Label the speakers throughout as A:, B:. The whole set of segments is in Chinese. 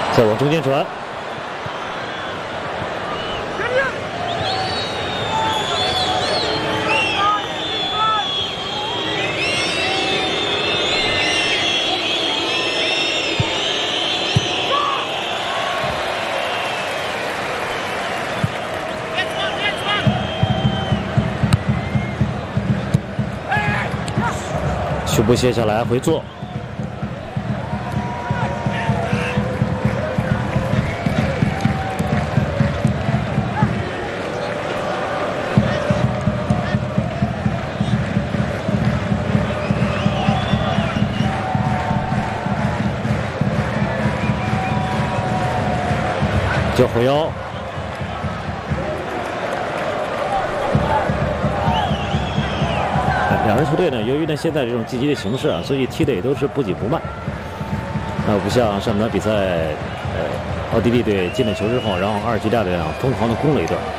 A: 再往中间传。 胸部卸下来，回做。叫后腰。 两支球队呢，由于呢现在这种积极的形势啊，所以踢的也都是不紧不慢。不像上场比赛，奥地利队进了球之后，然后阿尔及利亚队啊疯狂的攻了一段。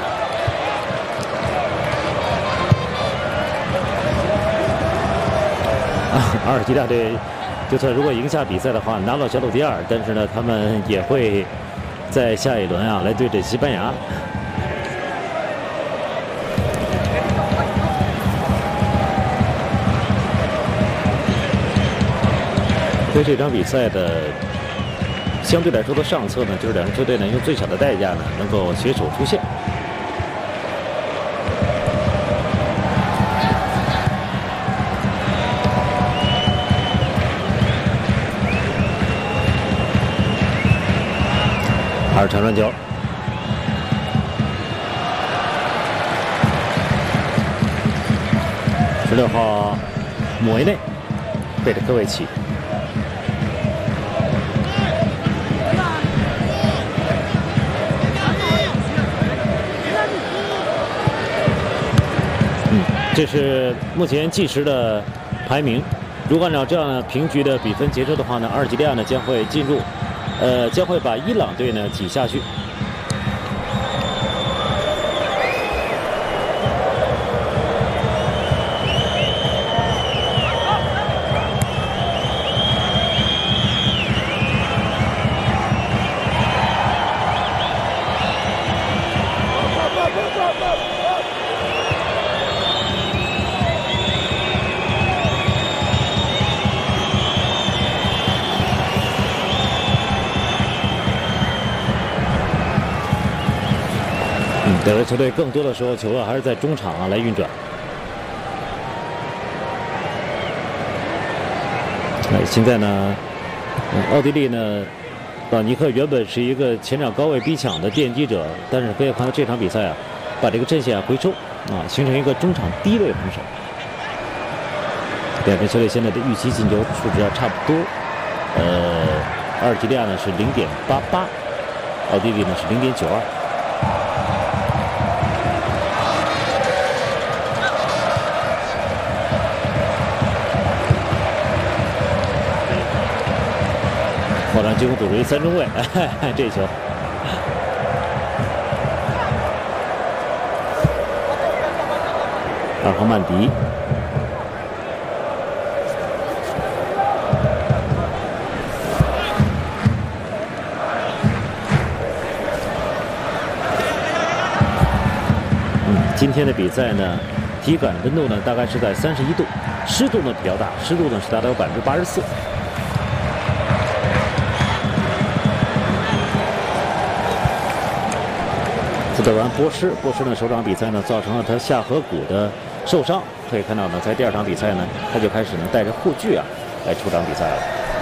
A: 阿尔及利亚队就算如果赢下比赛的话，拿到小组第2，但是呢，他们也会在下一轮啊来对阵西班牙。 所以这场比赛的相对来说的上策呢，就是两支球队呢用最小的代价呢，能够携手出线。2长传球，16号莫维内背着科维奇。 这是目前计时的排名。如果按照这样的平局的比分结束的话呢，阿尔及利亚呢将会进入，将会把伊朗队呢挤下去。两支球队更多的时候球还是在中场啊来运转。现在呢，奥地利呢，尼克原本是一个前场高位逼抢的奠基者，但是可以看到这场比赛啊，把这个阵线回收啊，形成一个中场低位防守。两支球队现在的预期进球数值啊差不多，阿尔及利亚呢是0.88，奥地利呢是0.92。 后场进攻组织3中卫，这球。2号曼迪，今天的比赛呢，体感温度呢大概是在31度，湿度呢比较大，湿度呢是达到84%。 负责完波什呢首场比赛呢造成了他下颌骨的受伤，可以看到呢，在第2场比赛呢，他就开始呢带着护具啊来出场比赛了。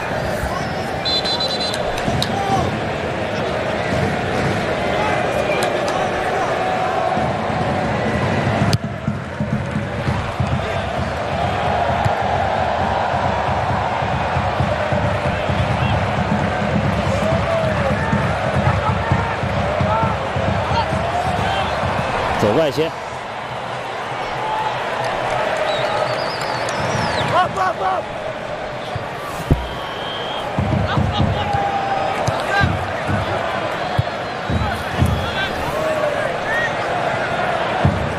A: 走外线，